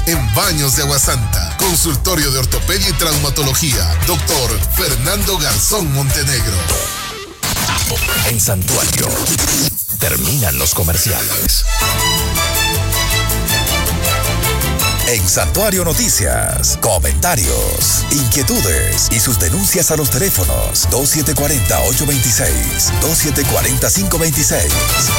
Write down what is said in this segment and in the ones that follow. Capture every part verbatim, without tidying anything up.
En Baños de Aguasanta, consultorio de ortopedia y traumatología, doctor Fernando Garzón Montenegro. En Santuario, terminan los comerciales. En Santuario Noticias, comentarios, inquietudes y sus denuncias a los teléfonos dos siete cuatro cero, ocho dos seis, dos siete cuatro cero, cinco dos seis.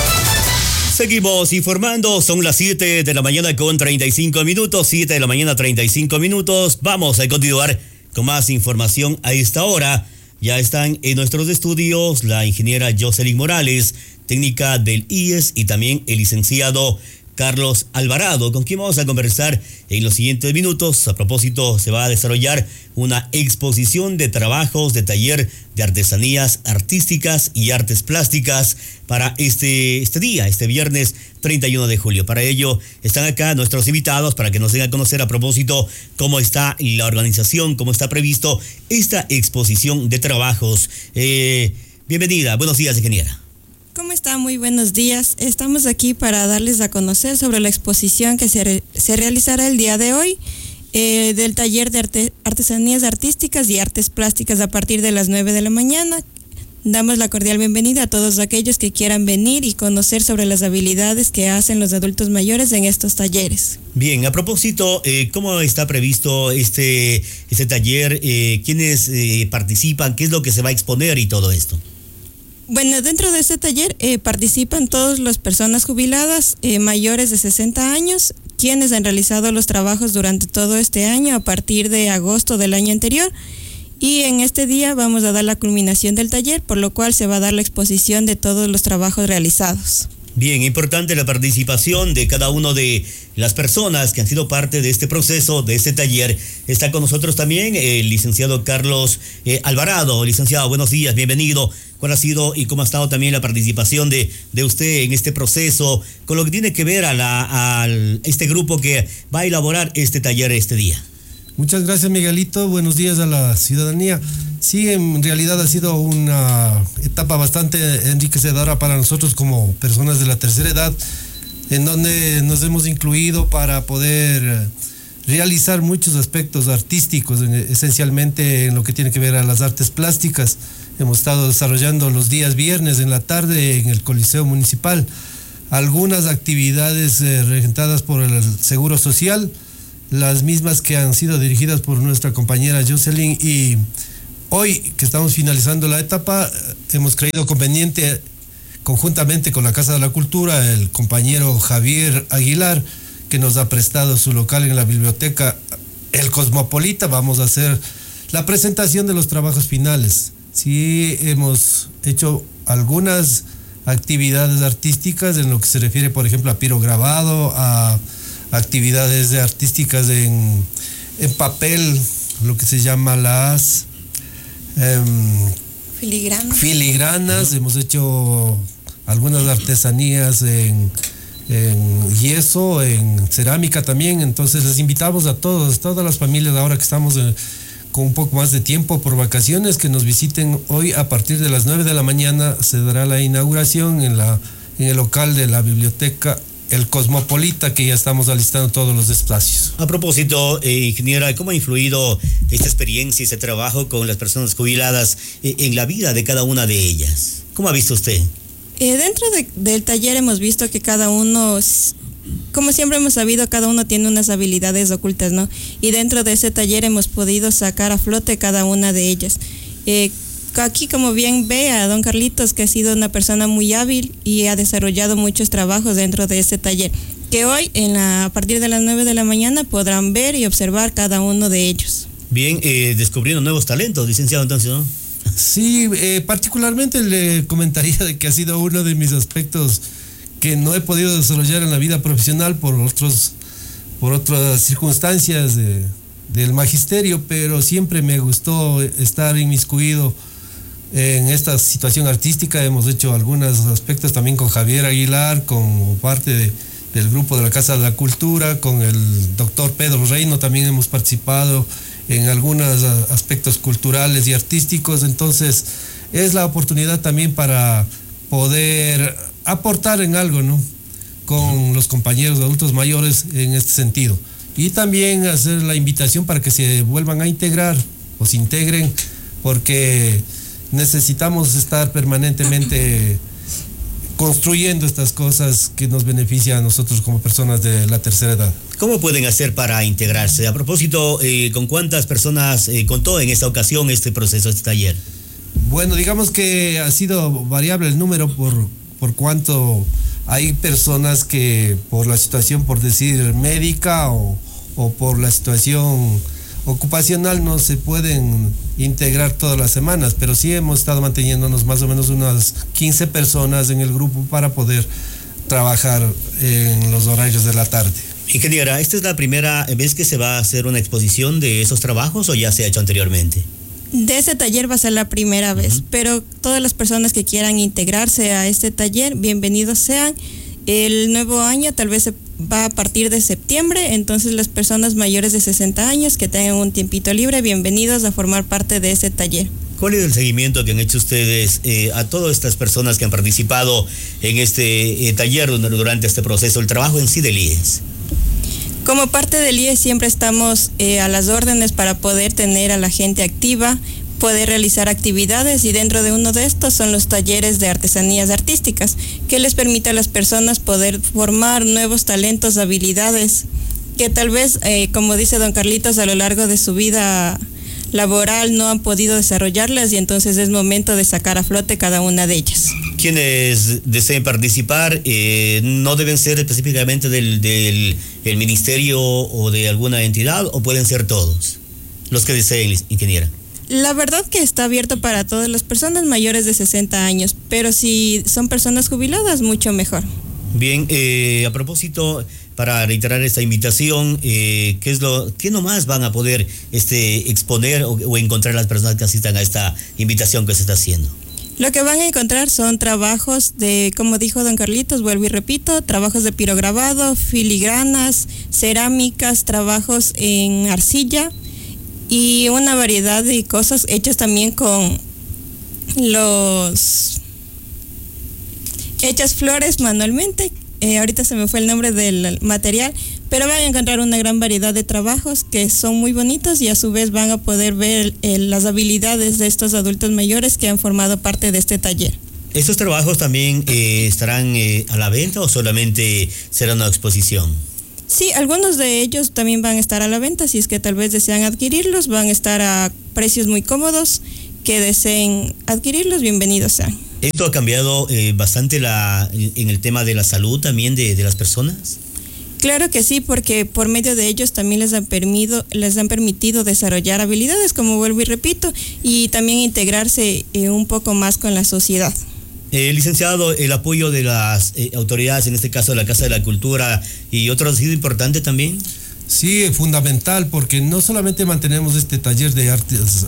Seguimos informando, son las siete de la mañana con treinta y cinco minutos, siete de la mañana treinta y cinco minutos. Vamos a continuar con más información a esta hora. Ya están en nuestros estudios la ingeniera Jocelyn Morales, técnica del I E S, y también el licenciado Carlos Alvarado, con quien vamos a conversar en los siguientes minutos. A propósito, se va a desarrollar una exposición de trabajos de taller de artesanías artísticas y artes plásticas para este, este día, este viernes treinta y uno de julio. Para ello están acá nuestros invitados para que nos den a conocer a propósito cómo está la organización, cómo está previsto esta exposición de trabajos. Eh, bienvenida, buenos días, ingeniera. ¿Cómo está? Muy buenos días. Estamos aquí para darles a conocer sobre la exposición que se, re, se realizará el día de hoy eh, del taller de arte, artesanías artísticas y artes plásticas a partir de las nueve de la mañana. Damos la cordial bienvenida a todos aquellos que quieran venir y conocer sobre las habilidades que hacen los adultos mayores en estos talleres. Bien, a propósito, eh, ¿cómo está previsto este, este taller? Eh, ¿Quiénes eh, participan? ¿Qué es lo que se va a exponer y todo esto? Bueno, dentro de este taller eh, participan todas las personas jubiladas eh, mayores de sesenta años, quienes han realizado los trabajos durante todo este año a partir de agosto del año anterior. Y en este día vamos a dar la culminación del taller, por lo cual se va a dar la exposición de todos los trabajos realizados. Bien, importante la participación de cada una de las personas que han sido parte de este proceso, de este taller. Está con nosotros también el licenciado Carlos eh, Alvarado. Licenciado, buenos días, bienvenido. ¿Cuál ha sido y cómo ha estado también la participación de, de usted en este proceso, con lo que tiene que ver a, la, a este grupo que va a elaborar este taller este día? Muchas gracias, Miguelito. Buenos días a la ciudadanía. Sí, en realidad ha sido una etapa bastante enriquecedora para nosotros como personas de la tercera edad, en donde nos hemos incluido para poder realizar muchos aspectos artísticos, esencialmente en lo que tiene que ver a las artes plásticas. Hemos estado desarrollando los días viernes en la tarde en el Coliseo Municipal algunas actividades eh, regentadas por el Seguro Social, las mismas que han sido dirigidas por nuestra compañera Jocelyn, y hoy que estamos finalizando la etapa hemos creído conveniente, conjuntamente con la Casa de la Cultura, el compañero Javier Aguilar, que nos ha prestado su local en la biblioteca El Cosmopolita, vamos a hacer la presentación de los trabajos finales. Sí, hemos hecho algunas actividades artísticas en lo que se refiere, por ejemplo, a pirograbado, a actividades artísticas en, en papel, lo que se llama las eh, filigranas. filigranas. Hemos hecho algunas artesanías en, en yeso, en cerámica también. Entonces les invitamos a todos, todas las familias, ahora que estamos en, con un poco más de tiempo por vacaciones, que nos visiten hoy a partir de las nueve de la mañana. Se dará la inauguración en, la, en el local de la biblioteca El Cosmopolita, que ya estamos alistando todos los espacios. A propósito, eh, ingeniera, ¿cómo ha influido esta experiencia, este trabajo con las personas jubiladas eh, en la vida de cada una de ellas? ¿Cómo ha visto usted? Eh, dentro de, del taller hemos visto que cada uno, como siempre hemos sabido, cada uno tiene unas habilidades ocultas, ¿no? Y dentro de ese taller hemos podido sacar a flote cada una de ellas. Eh, Aquí, como bien ve, a don Carlitos, que ha sido una persona muy hábil y ha desarrollado muchos trabajos dentro de este taller, que hoy en la, a partir de las nueve de la mañana podrán ver y observar cada uno de ellos. Bien, eh, descubriendo nuevos talentos, licenciado, entonces, ¿no? Sí, eh, particularmente le comentaría de que ha sido uno de mis aspectos que no he podido desarrollar en la vida profesional por otros, por otras circunstancias de, del magisterio, pero siempre me gustó estar inmiscuido en esta situación artística. Hemos hecho algunos aspectos también con Javier Aguilar, como parte de, del grupo de la Casa de la Cultura, con el doctor Pedro Reino también hemos participado en algunos aspectos culturales y artísticos. Entonces es la oportunidad también para poder aportar en algo, ¿no?, con los compañeros adultos mayores en este sentido. y también hacer la invitación para que se vuelvan a integrar o se integren, porque necesitamos estar permanentemente construyendo estas cosas que nos benefician a nosotros como personas de la tercera edad. ¿Cómo pueden hacer para integrarse? A propósito, eh, ¿con cuántas personas eh, contó en esta ocasión este proceso, este taller? Bueno, digamos que ha sido variable el número por, por cuanto hay personas que por la situación, por decir, médica o, o por la situación ocupacional no se pueden integrar todas las semanas, pero sí hemos estado manteniéndonos más o menos unas quince personas en el grupo para poder trabajar en los horarios de la tarde. Ingeniera, ¿esta es la primera vez que se va a hacer una exposición de esos trabajos o ya se ha hecho anteriormente? De ese taller va a ser la primera vez, uh-huh. pero todas las personas que quieran integrarse a este taller, bienvenidos sean. El nuevo año tal vez va a partir de septiembre, entonces las personas mayores de sesenta años que tengan un tiempito libre, bienvenidos a formar parte de este taller. ¿Cuál es el seguimiento que han hecho ustedes eh, a todas estas personas que han participado en este eh, taller durante este proceso, el trabajo en sí del I E S? Como parte del I E S siempre estamos eh, a las órdenes para poder tener a la gente activa, poder realizar actividades, y dentro de uno de estos son los talleres de artesanías artísticas, que les permite a las personas poder formar nuevos talentos, habilidades, que tal vez, eh, como dice don Carlitos, a lo largo de su vida laboral no han podido desarrollarlas, y entonces es momento de sacar a flote cada una de ellas. Quienes deseen participar eh, no deben ser específicamente del, del el ministerio o de alguna entidad, o pueden ser todos los que deseen, ingeniera. La verdad que está abierto para todas las personas mayores de sesenta años, pero si son personas jubiladas, mucho mejor. Bien, eh, a propósito, para reiterar esta invitación, eh, ¿qué es lo, qué nomás van a poder este, exponer o, o encontrar las personas que asistan a esta invitación que se está haciendo? Lo que van a encontrar son trabajos de, como dijo don Carlitos, vuelvo y repito, trabajos de pirograbado, filigranas, cerámicas, trabajos en arcilla y una variedad de cosas hechas también con los... hechas flores manualmente. Eh, ahorita se me fue el nombre del material, pero van a encontrar una gran variedad de trabajos que son muy bonitos, y a su vez van a poder ver eh, las habilidades de estos adultos mayores que han formado parte de este taller. ¿Estos trabajos también eh, estarán eh, a la venta o solamente será una exposición? Sí, algunos de ellos también van a estar a la venta, si es que tal vez desean adquirirlos, van a estar a precios muy cómodos. Que deseen adquirirlos, bienvenidos sean. ¿Esto ha cambiado eh, bastante la, en el tema de la salud también de, de las personas? Claro que sí, porque por medio de ellos también les han permitido, les han permitido desarrollar habilidades, como vuelvo y repito, y también integrarse eh, un poco más con la sociedad. Eh, licenciado, el apoyo de las eh, autoridades, en este caso de la Casa de la Cultura y otros, ¿ha sido importante también? Sí, fundamental, porque no solamente mantenemos este taller de artes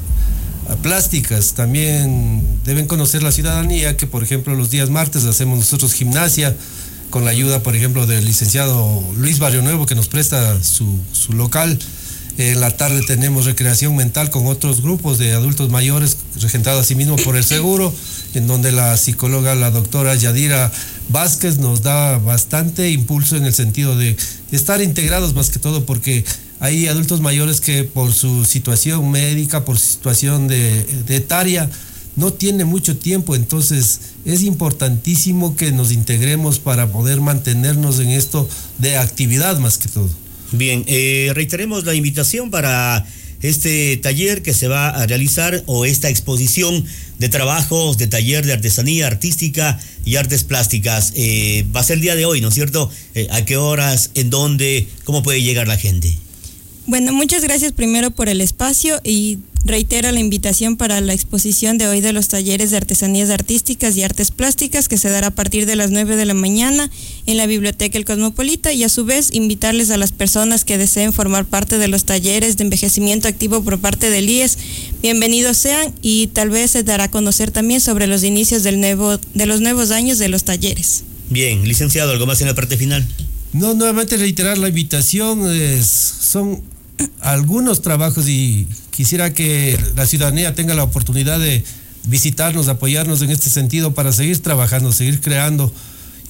plásticas, también deben conocer la ciudadanía que, por ejemplo, los días martes hacemos nosotros gimnasia con la ayuda, por ejemplo, del licenciado Luis Barrio Nuevo, que nos presta su, su local. En la tarde tenemos recreación mental con otros grupos de adultos mayores, regentado asimismo por el seguro, en donde la psicóloga, la doctora Yadira Vázquez, nos da bastante impulso en el sentido de estar integrados, más que todo porque hay adultos mayores que por su situación médica, por su situación de, de etaria, no tienen mucho tiempo. Entonces es importantísimo que nos integremos para poder mantenernos en esto de actividad más que todo. Bien, eh, reiteremos la invitación para este taller que se va a realizar, o esta exposición de trabajos de taller de artesanía artística y artes plásticas. Eh, va a ser el día de hoy, ¿no es cierto? Eh, ¿A qué horas? ¿En dónde? ¿Cómo puede llegar la gente? Bueno, muchas gracias primero por el espacio, y reitero la invitación para la exposición de hoy de los talleres de artesanías artísticas y artes plásticas, que se dará a partir de las nueve de la mañana en la Biblioteca El Cosmopolita, y a su vez invitarles a las personas que deseen formar parte de los talleres de envejecimiento activo por parte del I E S, bienvenidos sean, y tal vez se dará a conocer también sobre los inicios del nuevo, de los nuevos años de los talleres. Bien, licenciado, ¿algo más en la parte final? No, nuevamente reiterar la invitación, es, son algunos trabajos, y quisiera que la ciudadanía tenga la oportunidad de visitarnos, apoyarnos en este sentido para seguir trabajando, seguir creando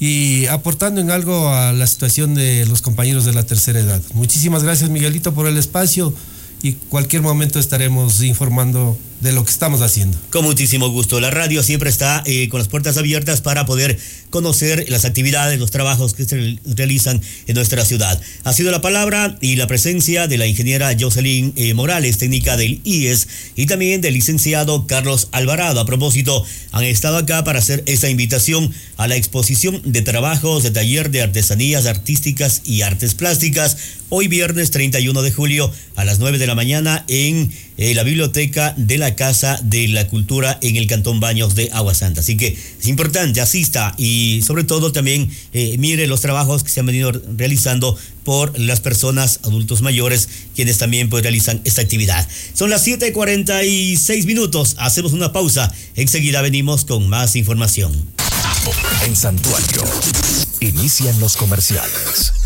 y aportando en algo a la situación de los compañeros de la tercera edad. Muchísimas gracias, Miguelito, por el espacio, y cualquier momento estaremos informando de lo que estamos haciendo. Con muchísimo gusto. La radio siempre está eh, con las puertas abiertas para poder conocer las actividades, los trabajos que se realizan en nuestra ciudad. Ha sido la palabra y la presencia de la ingeniera Jocelyn eh, Morales, técnica del I E S, y también del licenciado Carlos Alvarado. A propósito, han estado acá para hacer esta invitación a la exposición de trabajos de taller de artesanías artísticas y artes plásticas, hoy viernes treinta y uno de julio a las nueve de la mañana en eh, la biblioteca de la Casa de la Cultura en el Cantón Baños de Agua Santa. Así que es importante, asista y sobre todo también eh, mire los trabajos que se han venido realizando por las personas adultos mayores, quienes también pues realizan esta actividad. Son las siete cuarenta y seis minutos, hacemos una pausa, enseguida venimos con más información. En Santuario, inician los comerciales.